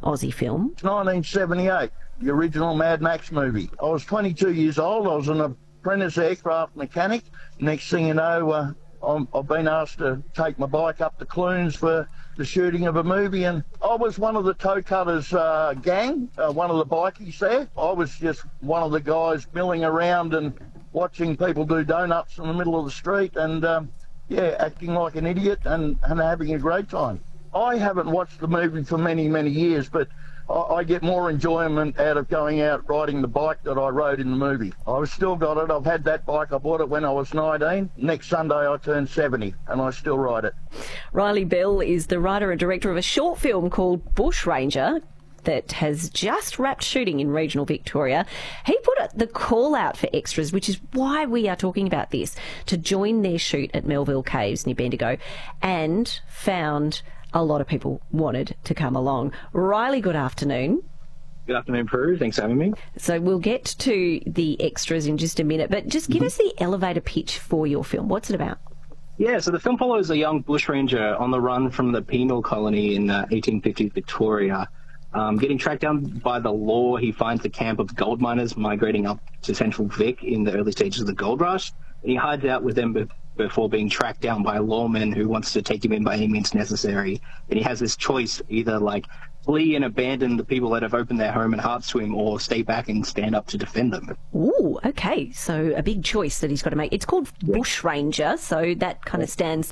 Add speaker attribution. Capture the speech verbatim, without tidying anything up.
Speaker 1: Aussie film?
Speaker 2: It's nineteen seventy-eight, the original Mad Max movie. I was twenty-two years old. I was an apprentice aircraft mechanic. Next thing you know, uh, I'm, I've been asked to take my bike up to Clunes for the shooting of a movie, and I was one of the toe cutters uh, gang, uh, one of the bikies there. I was just one of the guys milling around and watching people do donuts in the middle of the street and, um, yeah, acting like an idiot and, and having a great time. I haven't watched the movie for many, many years, but I, I get more enjoyment out of going out riding the bike that I rode in the movie. I've still got it. I've had that bike. I bought it when I was nineteen. Next Sunday I turned seventy, and I still ride it.
Speaker 1: Riley Bell is the writer and director of a short film called Bushranger that has just wrapped shooting in regional Victoria. He put the call out for extras, which is why we are talking about this, to join their shoot at Melville Caves near Bendigo, and found a lot of people wanted to come along. Riley, good afternoon.
Speaker 3: Good afternoon, Prue. Thanks for having me.
Speaker 1: So we'll get to the extras in just a minute, but just give mm-hmm. us the elevator pitch for your film. What's it about?
Speaker 3: Yeah, so the film follows a young bushranger on the run from the penal colony in uh, eighteen fifties Victoria. Um, getting tracked down by the law, he finds the camp of gold miners migrating up to central Vic in the early stages of the gold rush, and he hides out with them be- before being tracked down by a lawman who wants to take him in by any means necessary. And he has this choice, either like flee and abandon the people that have opened their home and hearts to him, or stay back and stand up to defend them.
Speaker 1: Ooh, okay, so a big choice that he's got to make. It's called Bushranger, so that kind of stands